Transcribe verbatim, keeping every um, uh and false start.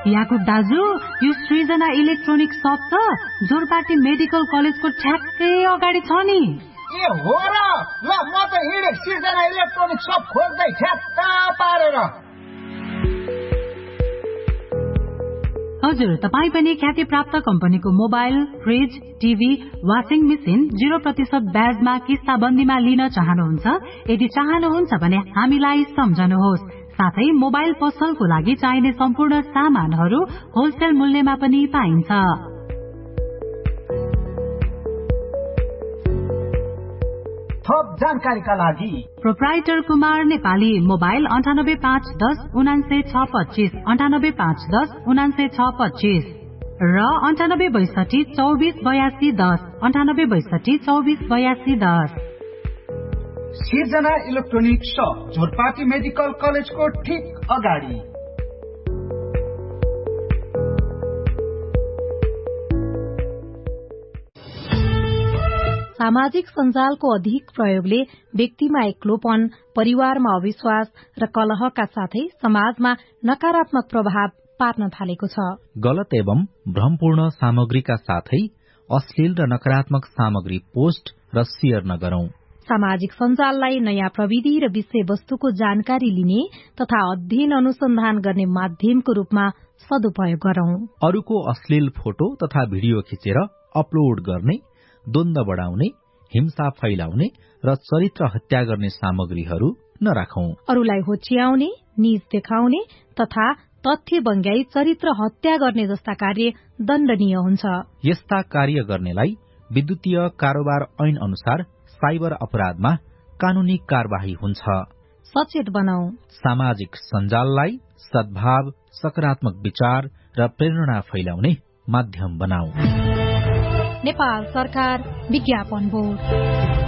याकुब दाजु, यो सृजना इलेक्ट्रोनिक शप त जोरपाटी मेडिकल कलेजको ठ्याक्कै अगाडि छ नि। ए हो र, ल म त हिँडे सृजना इलेक्ट्रोनिक शप खोज्दै ठ्याक्का पारेर। हजुर, तपाईँ पनि ख्याति प्राप्त कम्पनीको mobile, fridge, TV, washing machine zero प्रतिशत ब्याजमा किस्ताबन्दीमा लिन चाहनुहुन्छ? यदि चाहनुहुन्छ भने हामीलाई सम्झनुहोस्। साथै मोबाइल पसलको लागि चाहिने सम्पूर्ण सामानहरू होलसेल मूल्यमा पनि पाइन्छ। थप जानकारीका लागि प्रोप्राइटर कुमार नेपाली, मोबाइल अन्ठानब्बे पाँच दस उनान्सय छ पच्चिस, अन्ठानब्बे पाँच दस उनान्सय छ पच्चिस र अन्ठानब्बे बैसठी चौबिस बयासी दस, अन्ठानब्बे बैसठी चौबिस बयासी दस। सृजना इलेक्ट्रोनिक शप जोरपाटी मेडिकल कलेजको ठीक अगाडि। सामाजिक सञ्जालको अधिक प्रयोगले व्यक्तिमा एक्लोपन, परिवारमा अविश्वास र कलहका साथै समाजमा नकारात्मक प्रभाव पार्न थालेको छ। गलत एवं भ्रमपूर्ण सामग्रीका साथै अश्लील र नकारात्मक सामग्री पोस्ट र शेयर नगरौं। सामाजिक सञ्जाललाई नयाँ प्रविधि र विषयवस्तुको जानकारी लिने तथा अध्ययन अनुसन्धान गर्ने माध्यमको रूपमा सदुपयोग गरौं। अरूको अश्लील फोटो तथा भिडियो खिचेर अपलोड गर्ने, द्वन्द्व बढ़ाउने, हिंसा फैलाउने र चरित्र हत्या गर्ने सामग्रीहरू नराखौं। अरूलाई होच्याउने, नीच देखाउने तथा तथ्य बङ्ग्याई चरित्र हत्या गर्ने जस्ता कार्य दण्डनीय हुन्छ। यस्ता कार्य गर्नेलाई विद्युतीय कारोबार ऐन अनुसार साइबर अपराधमा कानूनी कार्यवाही हुन्छ। सचेत बनाऊ। सामाजिक सञ्जाललाई सद्भाव, सकारात्मक विचार र प्रेरणा फैलाउने माध्यम बनाऊ। नेपाल सरकार विज्ञापन बोर्ड।